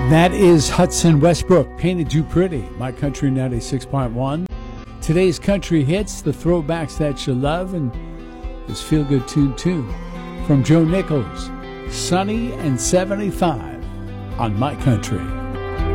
That is Hudson Westbrook, Painted You Pretty, My Country 96.1. Today's country hits, the throwbacks that you love, and this feel-good tune too from Joe Nichols, Sunny and 75 on My Country.